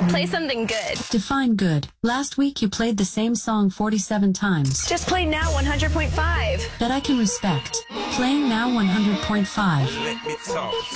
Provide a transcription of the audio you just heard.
Play something good. Define good. Last week you played the same song 47 times. Just play Now 100.5. That I can respect. Playing Now 100.5. Let me talk.